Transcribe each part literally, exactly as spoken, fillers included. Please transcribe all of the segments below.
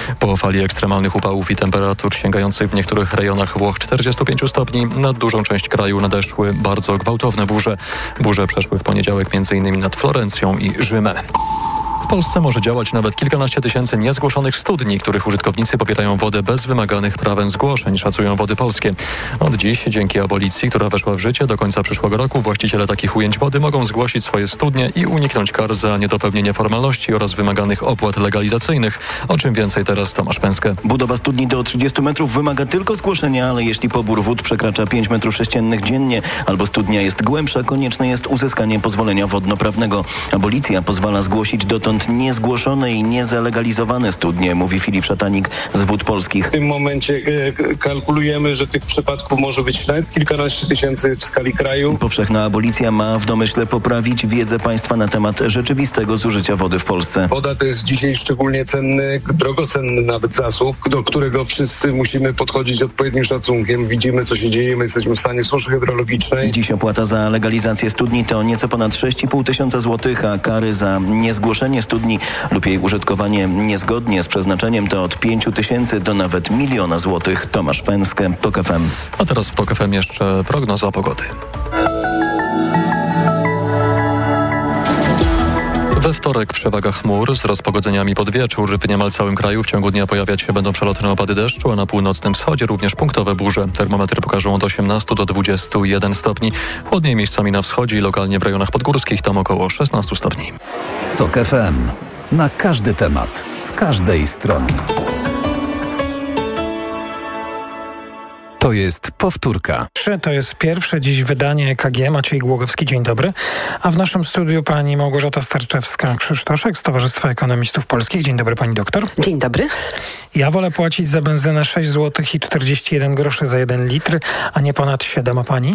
Po fali ekstremalnych upałów i temperatur sięgających w niektórych rejonach Włoch czterdziestu pięciu stopni nad dużą część kraju nadeszły bardzo gwałtowne burze. Burze przeszły w poniedziałek m.in. nad Florencją i Rzymem. W Polsce może działać nawet kilkanaście tysięcy niezgłoszonych studni, których użytkownicy pobierają wodę bez wymaganych prawem zgłoszeń, szacują Wody Polskie. Od dziś, dzięki abolicji, która weszła w życie do końca przyszłego roku, właściciele takich ujęć wody mogą zgłosić swoje studnie i uniknąć kar za niedopełnienie formalności oraz wymaganych opłat legalizacyjnych. O czym więcej teraz Tomasz Pęskę. Budowa studni do trzydziestu metrów wymaga tylko zgłoszenia, ale jeśli pobór wód przekracza pięć metrów sześciennych dziennie albo studnia jest głębsza, konieczne jest uzyskanie pozwolenia wodnoprawnego. Abolicja pozwala zgłosić dotąd niezgłoszone i niezalegalizowane studnie, mówi Filip Szatanik z Wód Polskich. W tym momencie e, kalkulujemy, że tych przypadków może być nawet kilkanaście tysięcy w skali kraju. Powszechna abolicja ma w domyśle poprawić wiedzę państwa na temat rzeczywistego zużycia wody w Polsce. Woda to jest dzisiaj szczególnie cenny, drogocenny nawet zasób, do którego wszyscy musimy podchodzić odpowiednim szacunkiem. Widzimy, co się dzieje, my jesteśmy w stanie suszy hydrologicznej. Dziś opłata za legalizację studni to nieco ponad sześć i pół tysiąca złotych, a kary za niezgłoszenie studni lub jej użytkowanie niezgodnie z przeznaczeniem to od pięciu tysięcy do nawet miliona złotych. Tomasz Pęskę, TOK F M. A teraz w TOK F M jeszcze prognoza pogody. We wtorek przewaga chmur z rozpogodzeniami pod wieczór. W niemal całym kraju w ciągu dnia pojawiać się będą przelotne opady deszczu, a na północnym wschodzie również punktowe burze. Termometry pokażą od osiemnastu do dwudziestu jeden stopni. Chłodniej miejscami na wschodzie i lokalnie w rejonach podgórskich, tam około szesnastu stopni. TOK F M. Na każdy temat, z każdej strony. To jest powtórka. To jest pierwsze dziś wydanie E K G. Maciej Głogowski, dzień dobry. A w naszym studiu pani Małgorzata Starczewska-Krzysztoszek z Towarzystwa Ekonomistów Polskich. Dzień dobry, pani doktor. Dzień dobry. Ja wolę płacić za benzynę sześć złotych i czterdzieści jeden groszy za jeden litr, a nie ponad siedem, a pani?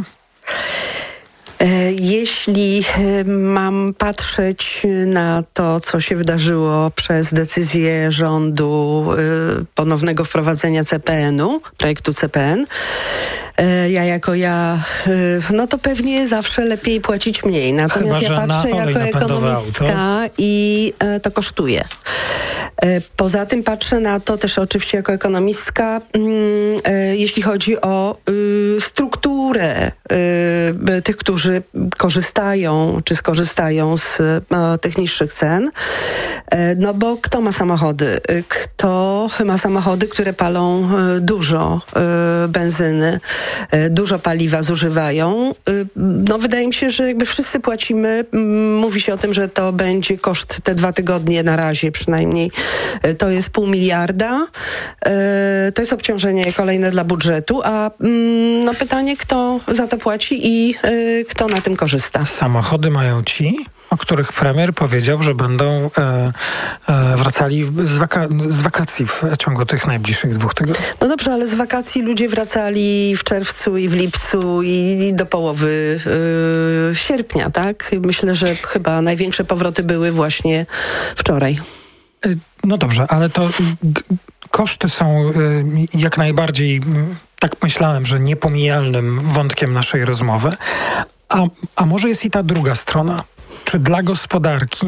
Jeśli mam patrzeć na to, co się wydarzyło przez decyzję rządu ponownego wprowadzenia C P N-u, projektu C P N, ja jako ja, no to pewnie zawsze lepiej płacić mniej. Natomiast Chyba, ja patrzę jako ekonomistka i to kosztuje. Poza tym patrzę na to też oczywiście jako ekonomistka, jeśli chodzi o strukturę tych, którzy korzystają czy skorzystają z tych niższych cen. No bo kto ma samochody? Kto ma samochody, które palą dużo benzyny, dużo paliwa zużywają? No wydaje mi się, że jakby wszyscy płacimy. Mówi się o tym, że to będzie koszt te dwa tygodnie na razie przynajmniej. To jest pół miliarda. To jest obciążenie kolejne dla budżetu, a no pytanie, kto za to płaci i kto na tym korzysta. Samochody mają ci, o których premier powiedział, że będą e, e, wracali z, waka- z wakacji w ciągu tych najbliższych dwóch tygodni. No dobrze, ale z wakacji ludzie wracali w czerwcu i w lipcu i, i do połowy e, sierpnia, tak? Myślę, że chyba największe powroty były właśnie wczoraj. E, no dobrze, ale to g- koszty są e, jak najbardziej, tak myślałem, że niepomijalnym wątkiem naszej rozmowy. A, a może jest i ta druga strona? Czy dla gospodarki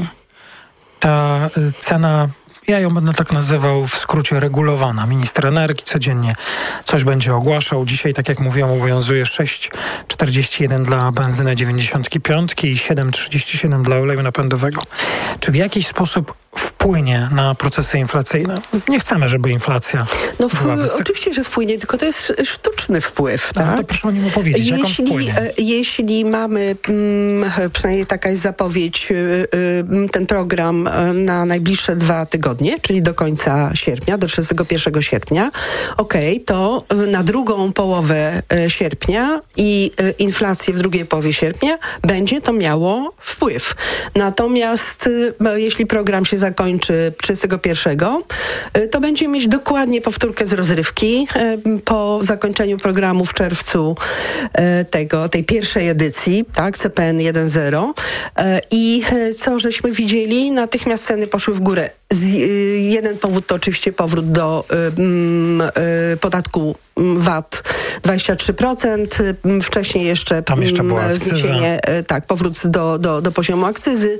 ta y, cena, ja ją będę tak nazywał w skrócie regulowana, minister energii codziennie coś będzie ogłaszał. Dzisiaj, tak jak mówiłem, obowiązuje sześć czterdzieści jeden dla benzyny dziewięćdziesiąt pięć i siedem trzydzieści siedem dla oleju napędowego. Czy w jakiś sposób wpłynie na procesy inflacyjne? Nie chcemy, żeby inflacja no, była w, wysoka. Oczywiście, że wpłynie, tylko to jest sztuczny wpływ. No, tak? to proszę o nim opowiedzieć, jak on jeśli, wpłynie. jeśli mamy, mm, przynajmniej taka jest zapowiedź, y, y, ten program na najbliższe dwa tygodnie, czyli do końca sierpnia, do trzydziestego pierwszego sierpnia, okej, okay, to na drugą połowę sierpnia i inflację w drugiej połowie sierpnia będzie to miało wpływ. Natomiast jeśli program się zakończy trzydziestego pierwszego, to będzie mieć dokładnie powtórkę z rozrywki po zakończeniu programu w czerwcu tego, tej pierwszej edycji, tak, C P N jeden zero. I co żeśmy widzieli? Natychmiast ceny poszły w górę. Jeden powód to oczywiście powrót do y, y, podatku V A T dwadzieścia trzy procent. Wcześniej jeszcze, Tam jeszcze była akcyza. zniesienie, tak, powrót do, do, do poziomu akcyzy.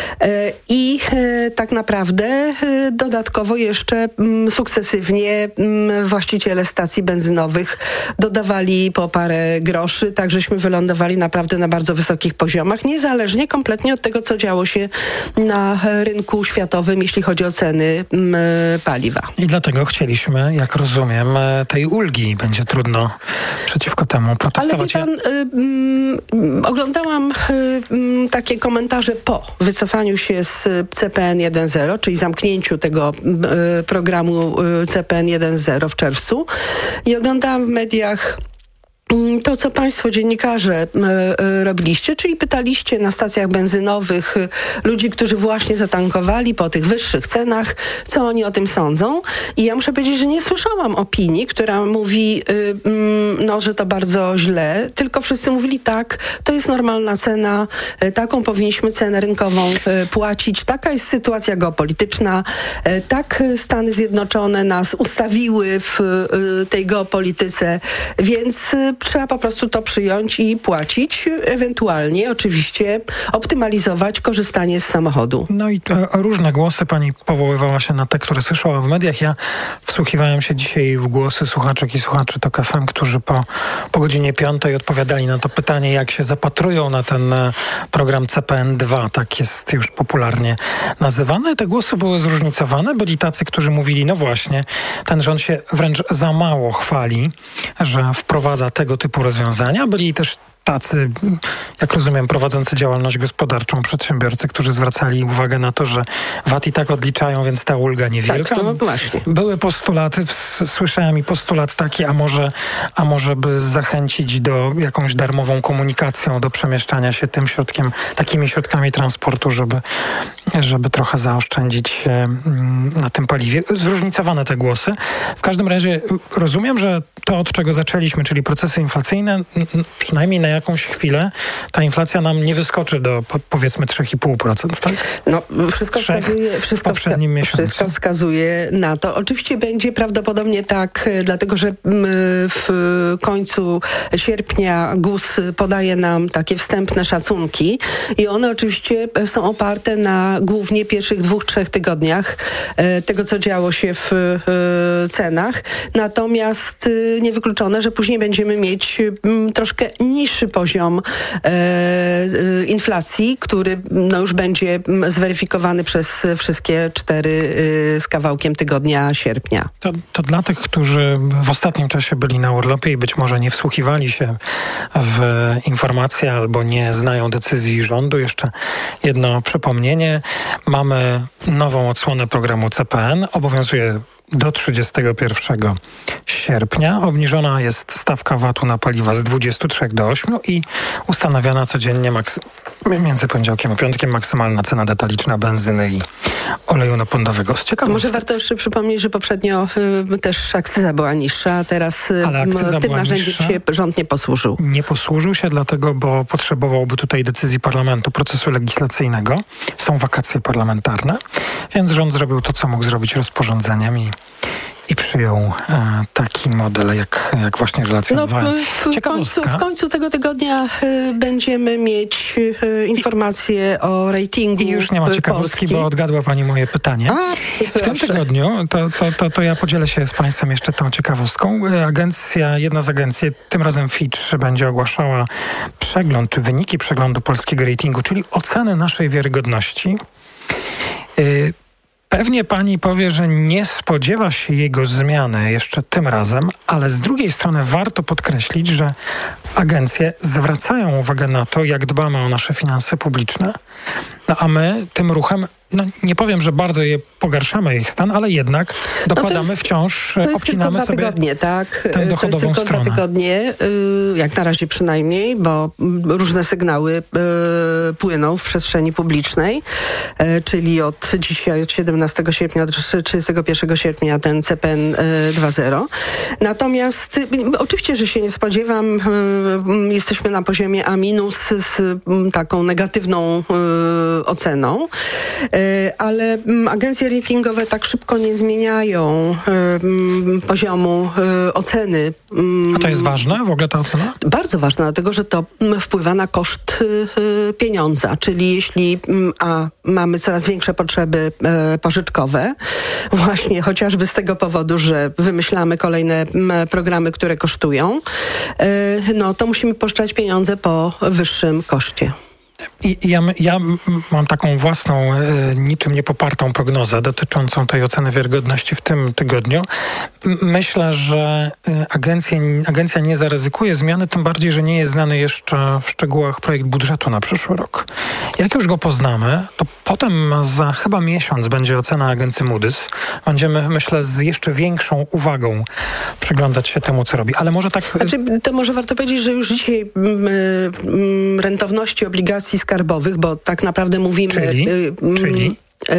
I tak naprawdę dodatkowo jeszcze sukcesywnie właściciele stacji benzynowych dodawali po parę groszy, tak żeśmy wylądowali naprawdę na bardzo wysokich poziomach, niezależnie kompletnie od tego, co działo się na rynku światowym, jeśli chodzi o ceny paliwa. I dlatego chcieliśmy, jak rozumiem, tej ulgi. Będzie trudno przeciwko temu protestować. Ale wie pan, y, y, oglądałam y, takie komentarze po wycofaniu się z C P N jeden zero, czyli zamknięciu tego y, programu y, C P N jeden zero w czerwcu, i oglądałam w mediach to, co państwo dziennikarze y, y, robiliście, czyli pytaliście na stacjach benzynowych y, ludzi, którzy właśnie zatankowali po tych wyższych cenach, co oni o tym sądzą. I ja muszę powiedzieć, że nie słyszałam opinii, która mówi, y, y, no, że to bardzo źle, tylko wszyscy mówili tak, to jest normalna cena, y, taką powinniśmy cenę rynkową y, płacić, taka jest sytuacja geopolityczna, y, tak Stany Zjednoczone nas ustawiły w y, tej geopolityce, więc y, trzeba po prostu to przyjąć i płacić, ewentualnie oczywiście optymalizować korzystanie z samochodu. No i e, różne głosy. Pani powoływała się na te, które słyszała w mediach. Ja wsłuchiwałem się dzisiaj w głosy słuchaczek i słuchaczy TOK F M, którzy po, po godzinie piątej odpowiadali na to pytanie, jak się zapatrują na ten program C P N dwa, tak jest już popularnie nazywany. Te głosy były zróżnicowane. Byli tacy, którzy mówili, no właśnie, ten rząd się wręcz za mało chwali, że wprowadza tego typu rozwiązania. Byli też tacy, jak rozumiem, prowadzący działalność gospodarczą, przedsiębiorcy, którzy zwracali uwagę na to, że V A T i tak odliczają, więc ta ulga niewielka. Tak, no właśnie. Były postulaty, słyszałem i postulat taki, a może, a może by zachęcić do jakąś darmową komunikacją, do przemieszczania się tym środkiem, takimi środkami transportu, żeby, żeby trochę zaoszczędzić na tym paliwie. Zróżnicowane te głosy. W każdym razie rozumiem, że to, od czego zaczęliśmy, czyli procesy inflacyjne, przynajmniej na jakąś chwilę ta inflacja nam nie wyskoczy do po, powiedzmy trzy i pół procent, tak? No, wszystko wskazuje, wszystko, wska- wszystko wskazuje na to. Oczywiście będzie prawdopodobnie tak, dlatego że w końcu sierpnia G U S podaje nam takie wstępne szacunki i one oczywiście są oparte na głównie pierwszych dwóch, trzech tygodniach tego, co działo się w cenach. Natomiast niewykluczone, że później będziemy mieć troszkę niższy poziom e, e, inflacji, który no, już będzie zweryfikowany przez wszystkie cztery e, z kawałkiem tygodnia sierpnia. To, to dla tych, którzy w ostatnim czasie byli na urlopie i być może nie wsłuchiwali się w informacje albo nie znają decyzji rządu, jeszcze jedno przypomnienie. Mamy nową odsłonę programu C P N. Obowiązuje do trzydziestego pierwszego sierpnia. Obniżona jest stawka V A T u na paliwa z dwudziestu trzech do ośmiu i ustanawiana codziennie maksy- między poniedziałkiem a piątkiem maksymalna cena detaliczna benzyny i oleju napędowego. Z ciekawości. Może warto jeszcze przypomnieć, że poprzednio y, też akcyza była niższa, a teraz y, Ale akcyza tym narzędziem niższa. się rząd nie posłużył. Nie posłużył się dlatego, bo potrzebowałby tutaj decyzji parlamentu, procesu legislacyjnego. Są wakacje parlamentarne, więc rząd zrobił to, co mógł zrobić rozporządzeniem i I przyjął e, taki model, jak, jak właśnie relacjonowałem. No, w, końcu, w końcu tego tygodnia y, będziemy mieć y, informacje o ratingu. I już nie ma ciekawostki, Polski. Bo odgadła pani moje pytanie. A, w tym tygodniu, to, to, to, to ja podzielę się z państwem jeszcze tą ciekawostką. Agencja, jedna z agencji, tym razem Fitch, będzie ogłaszała przegląd, czy wyniki przeglądu polskiego ratingu, czyli oceny naszej wiarygodności. Y, Pewnie pani powie, że nie spodziewa się jego zmiany jeszcze tym razem, ale z drugiej strony warto podkreślić, że agencje zwracają uwagę na to, jak dbamy o nasze finanse publiczne, no a my tym ruchem, no nie powiem, że bardzo je pogarszamy ich stan, ale jednak dokładamy no jest, wciąż, to jest obcinamy tylko dwa sobie tygodnie, tak? tę dochodową to jest tylko stronę. dwa tygodnie, jak na razie przynajmniej, bo różne sygnały płyną w przestrzeni publicznej, czyli od dzisiaj, od siedemnastego sierpnia do trzydziestego pierwszego sierpnia ten C P N dwa zero. Natomiast oczywiście, że się nie spodziewam, jesteśmy na poziomie A minus z taką negatywną y, oceną, y, ale y, agencje ratingowe tak szybko nie zmieniają y, y, poziomu y, oceny. Y, A to jest ważne w ogóle ta ocena? Bardzo ważne, dlatego że to y, wpływa na koszt y, pieniądza, czyli jeśli y, a mamy coraz większe potrzeby y, pożyczkowe, właśnie chociażby z tego powodu, że wymyślamy kolejne y, programy, które kosztują, y, no to musimy pożyczać pieniądze po wyższym koszcie. I ja, ja mam taką własną, e, niczym niepopartą prognozę dotyczącą tej oceny wiarygodności w tym tygodniu. Myślę, że agencja, agencja nie zaryzykuje zmiany, tym bardziej, że nie jest znany jeszcze w szczegółach projekt budżetu na przyszły rok. Jak już go poznamy, to potem za chyba miesiąc będzie ocena agencji Moody's. Będziemy, myślę, z jeszcze większą uwagą przyglądać się temu, co robi. Ale może tak... Znaczy, to może warto powiedzieć, że już dzisiaj mm, mm, rentowności obligacji skarbowych, bo tak naprawdę mówimy... Czyli? Y, Czyli?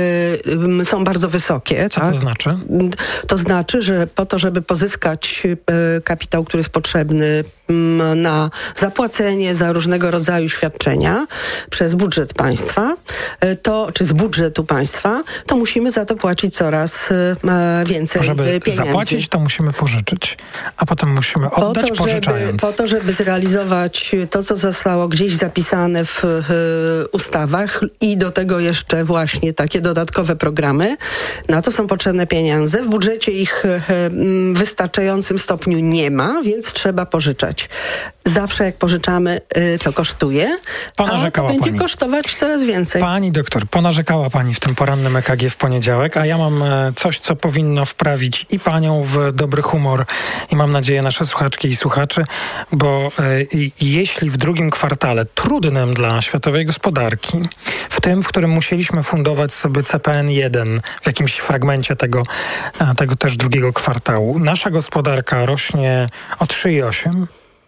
y, są bardzo wysokie. Co tak? to znaczy? To znaczy, że po to, żeby pozyskać y, kapitał, który jest potrzebny y, na zapłacenie za różnego rodzaju świadczenia przez budżet państwa, y, to, czy z budżetu państwa, to musimy za to płacić coraz y, więcej Żeby pieniędzy. zapłacić, to musimy pożyczyć, a potem musimy oddać po to, pożyczając. Żeby, po to, żeby zrealizować to, co zostało gdzieś zapisane w y, ustawach i do tego jeszcze właśnie takie dodatkowe programy. Na to są potrzebne pieniądze. W budżecie ich y, w wystarczającym stopniu nie ma, więc trzeba pożyczać. Zawsze jak pożyczamy, y, to kosztuje, a to będzie pani. kosztować coraz więcej. Pani doktor, ponarzekała pani w tym porannym E K G w poniedziałek, a ja mam coś, co powinno wprawić i panią w dobry humor i mam nadzieję nasze słuchaczki i słuchaczy, bo y, jeśli w drugim kwartale trudnym dla światowej gospodarki, w tym, w którym musieliśmy fundować sobie C P N jeden w jakimś fragmencie tego, tego też drugiego kwartału, nasza gospodarka rośnie o trzy przecinek osiem,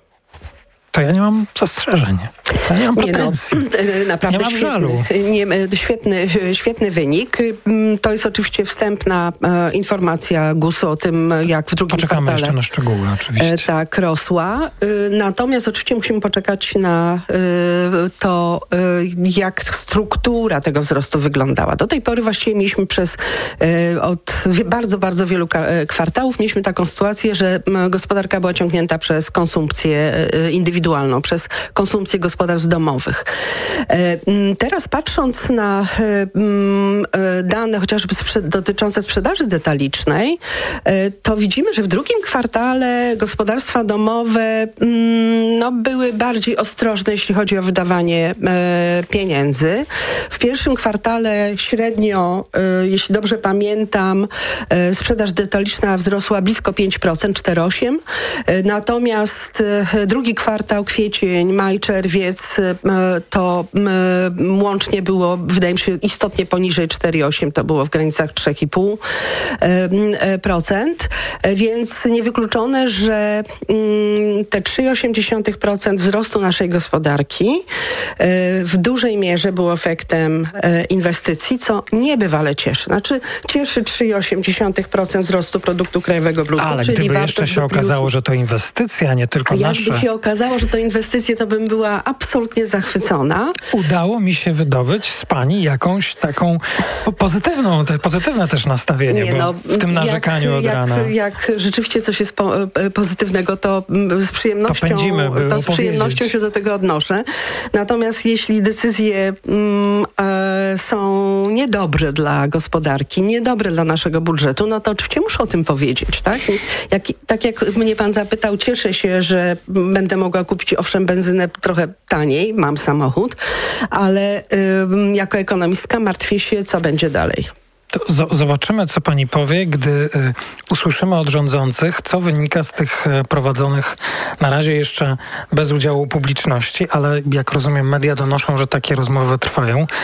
to ja nie mam zastrzeżeń. Ja nie mam pretensji. Nie no, naprawdę nie mam żalu. Świetny, nie, świetny, świetny wynik. To jest oczywiście wstępna e, informacja gusu o tym, jak w drugim Poczekamy kwartale jeszcze na szczegóły, oczywiście. E, tak, rosła. E, natomiast oczywiście musimy poczekać na e, to, e, jak struktura tego wzrostu wyglądała. Do tej pory właściwie mieliśmy przez e, od bardzo, bardzo wielu kwartałów mieliśmy taką sytuację, że m, gospodarka była ciągnięta przez konsumpcję e, indywidualną, przez konsumpcję gospodarstw domowych. Teraz patrząc na dane chociażby sprze- dotyczące sprzedaży detalicznej, to widzimy, że w drugim kwartale gospodarstwa domowe no, były bardziej ostrożne, jeśli chodzi o wydawanie pieniędzy. W pierwszym kwartale średnio, jeśli dobrze pamiętam, sprzedaż detaliczna wzrosła blisko pięć procent, cztery przecinek osiem procent. Natomiast drugi kwartał, kwiecień, maj, czerwiec, to łącznie było, wydaje mi się, istotnie poniżej cztery przecinek osiem, to było w granicach trzy przecinek pięć procent, więc niewykluczone, że te trzy przecinek osiem procent wzrostu naszej gospodarki w dużej mierze było efektem inwestycji, co niebywale cieszy. Znaczy cieszy trzy przecinek osiem procent wzrostu produktu krajowego brutto. Ale czyli gdyby jeszcze się okazało, że to inwestycja, a nie tylko Jakby nasze... Jakby się okazało, że to inwestycje, to bym była absolutnie zachwycona. Udało mi się wydobyć z pani jakąś taką pozytywną, te, pozytywne też nastawienie, Nie, bo no, w tym narzekaniu jak, od jak, rana. Jak rzeczywiście coś jest po, pozytywnego, to z przyjemnością, to, pędzimy, to z przyjemnością się do tego odnoszę. Natomiast jeśli decyzje mm, e, są niedobre dla gospodarki, niedobre dla naszego budżetu, no to oczywiście muszę o tym powiedzieć, tak? Jak, tak jak mnie pan zapytał, cieszę się, że będę mogła kupić owszem benzynę trochę taniej, mam samochód, ale y, jako ekonomistka martwię się, co będzie dalej. To z- zobaczymy, co pani powie, gdy y, usłyszymy od rządzących, co wynika z tych y, prowadzonych na razie jeszcze bez udziału publiczności, ale jak rozumiem, media donoszą, że takie rozmowy trwają. Y,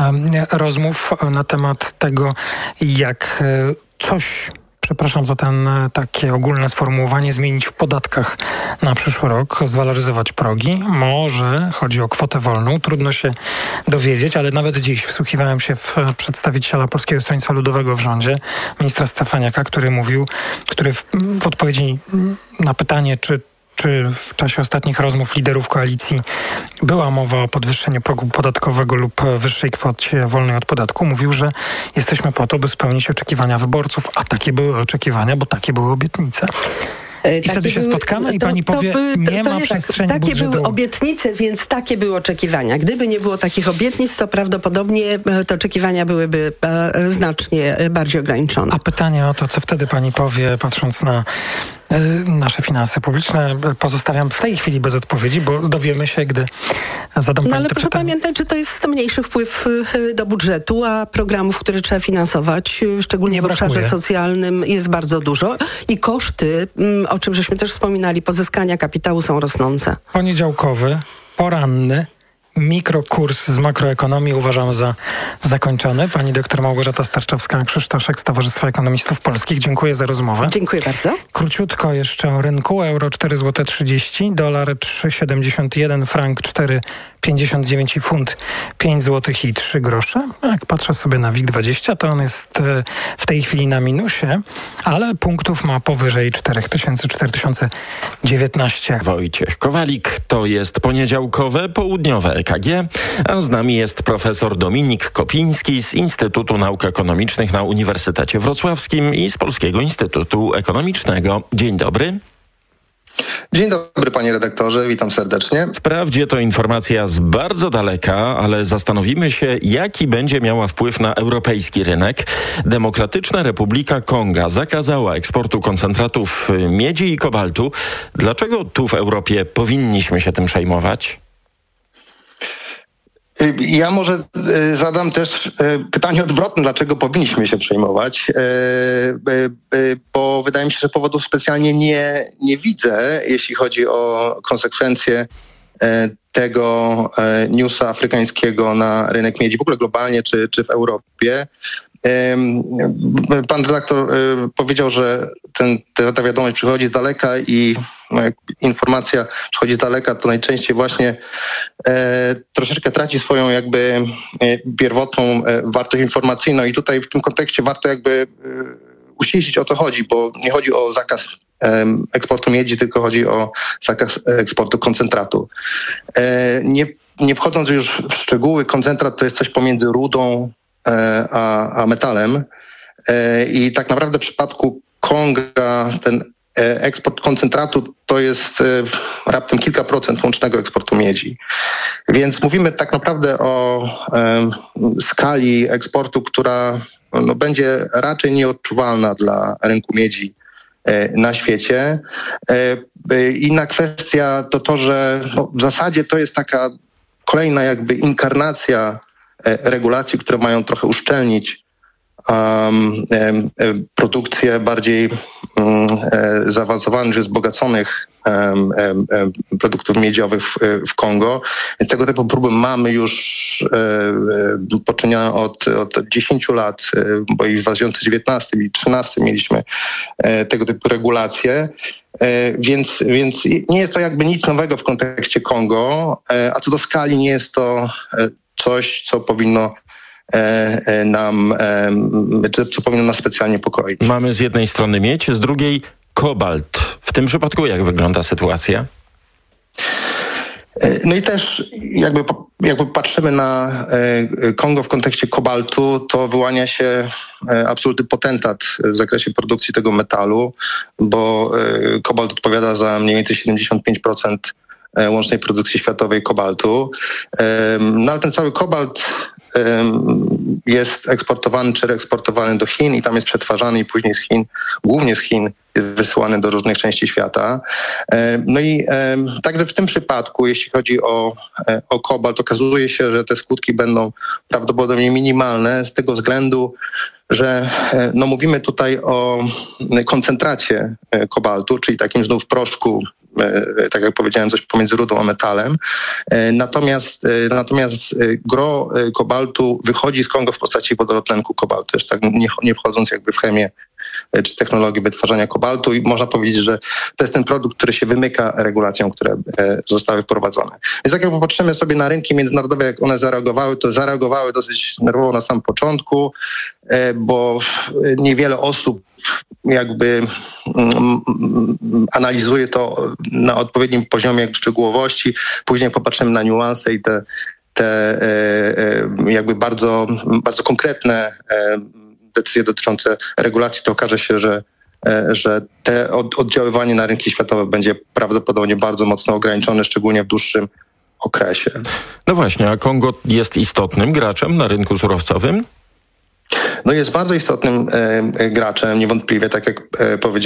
rozmów na temat tego, jak y, coś... Przepraszam za ten takie ogólne sformułowanie, zmienić w podatkach na przyszły rok, zwaloryzować progi. Może chodzi o kwotę wolną, trudno się dowiedzieć, ale nawet dziś wsłuchiwałem się w przedstawiciela Polskiego Stronnictwa Ludowego w rządzie, ministra Stefaniaka, który mówił, który w, w odpowiedzi na pytanie, czy czy w czasie ostatnich rozmów liderów koalicji była mowa o podwyższeniu progu podatkowego lub wyższej kwocie wolnej od podatku, mówił, że jesteśmy po to, by spełnić oczekiwania wyborców, a takie były oczekiwania, bo takie były obietnice. I takie wtedy się były, spotkamy i to, pani powie, to, to, nie to ma nie przestrzeni tak, Takie budżetu. były obietnice, więc takie były oczekiwania. Gdyby nie było takich obietnic, to prawdopodobnie te oczekiwania byłyby e, znacznie bardziej ograniczone. A pytanie o to, co wtedy pani powie, patrząc na e, nasze finanse publiczne, pozostawiam w tej chwili bez odpowiedzi, bo dowiemy się, gdy zadam no, pani ale to proszę pytanie. pamiętać, że to jest mniejszy wpływ do budżetu, a programów, które trzeba finansować, szczególnie nie w obszarze brakuje. socjalnym, jest bardzo dużo i koszty, o czym żeśmy też wspominali, pozyskania kapitału są rosnące. Poniedziałkowy, poranny mikrokurs z makroekonomii uważam za zakończony. Pani doktor Małgorzata Starczewska-Krzysztoszek z Towarzystwa Ekonomistów Polskich. Dziękuję za rozmowę. Dziękuję bardzo. Króciutko jeszcze o rynku. Euro cztery złote trzydzieści, dolar trzy siedemdziesiąt jeden, frank cztery pięćdziesiąt dziewięć i funt pięć złotych i trzy grosze. Jak patrzę sobie na WIG dwadzieścia, to on jest w tej chwili na minusie, ale punktów ma powyżej cztery tysiące, cztery tysiące dziewiętnaście. Wojciech Kowalik, to jest poniedziałkowe, południowe E K G, a z nami jest profesor Dominik Kopiński z Instytutu Nauk Ekonomicznych na Uniwersytecie Wrocławskim i z Polskiego Instytutu Ekonomicznego. Dzień dobry. Dzień dobry, panie redaktorze, witam serdecznie. Wprawdzie to informacja z bardzo daleka, ale zastanowimy się, jaki będzie miała wpływ na europejski rynek. Demokratyczna Republika Konga zakazała eksportu koncentratów miedzi i kobaltu. Dlaczego tu w Europie powinniśmy się tym przejmować? Ja może zadam też pytanie odwrotne, dlaczego powinniśmy się przejmować, bo wydaje mi się, że powodów specjalnie nie, nie widzę, jeśli chodzi o konsekwencje tego newsa afrykańskiego na rynek miedzi, w ogóle globalnie czy, czy w Europie. Pan redaktor powiedział, że ten, ta wiadomość przychodzi z daleka i jak informacja przychodzi z daleka, to najczęściej właśnie e, troszeczkę traci swoją jakby e, pierwotną e, wartość informacyjną i tutaj w tym kontekście warto jakby e, uściślić, o co chodzi, bo nie chodzi o zakaz e, eksportu miedzi, tylko chodzi o zakaz eksportu koncentratu. E, nie, nie wchodząc już w szczegóły, koncentrat to jest coś pomiędzy rudą e, a, a metalem e, i tak naprawdę w przypadku Konga ten eksport koncentratu to jest raptem kilka procent łącznego eksportu miedzi. Więc mówimy tak naprawdę o um, skali eksportu, która no, będzie raczej nieodczuwalna dla rynku miedzi e, na świecie. E, inna kwestia to to, że no, w zasadzie to jest taka kolejna jakby inkarnacja e, regulacji, które mają trochę uszczelnić Um, um, produkcję bardziej um, zaawansowanych, wzbogaconych um, um, produktów miedziowych w, w Kongo. Więc tego typu próby mamy już um, poczynione od, od dziesięciu lat, um, bo i w dwa tysiące dziewiętnastym i dwa tysiące trzynastym mieliśmy um, tego typu regulacje. Um, więc, więc nie jest to jakby nic nowego w kontekście Kongo, um, a co do skali nie jest to um, coś, co powinno nam, co powinno nas specjalnie niepokoić. Mamy z jednej strony miedź, z drugiej kobalt. W tym przypadku jak wygląda sytuacja? No i też jakby, jakby patrzymy na Kongo w kontekście kobaltu, to wyłania się absolutny potentat w zakresie produkcji tego metalu, bo kobalt odpowiada za mniej więcej siedemdziesiąt pięć procent łącznej produkcji światowej kobaltu. No ale ten cały kobalt jest eksportowany czy reeksportowany do Chin i tam jest przetwarzany i później z Chin, głównie z Chin, jest wysyłany do różnych części świata. No i także w tym przypadku, jeśli chodzi o, o kobalt, okazuje się, że te skutki będą prawdopodobnie minimalne z tego względu, że no mówimy tutaj o koncentracie kobaltu, czyli takim znów proszku, tak jak powiedziałem, coś pomiędzy rudą a metalem. Natomiast, natomiast gro kobaltu wychodzi z Kongo w postaci wodorotlenku kobaltu, też tak nie, nie wchodząc jakby w chemię czy technologię wytwarzania kobaltu i można powiedzieć, że to jest ten produkt, który się wymyka regulacjom, które zostały wprowadzone. Więc jak popatrzymy sobie na rynki międzynarodowe, jak one zareagowały, to zareagowały dosyć nerwowo na samym początku, bo niewiele osób jakby analizuje to na odpowiednim poziomie szczegółowości, później popatrzymy na niuanse i te, te jakby bardzo, bardzo konkretne decyzje dotyczące regulacji, to okaże się, że że te oddziaływanie na rynki światowe będzie prawdopodobnie bardzo mocno ograniczone, szczególnie w dłuższym okresie. No właśnie, a Kongo jest istotnym graczem na rynku surowcowym? No jest bardzo istotnym e, graczem, niewątpliwie, tak jak e, powiedziałem.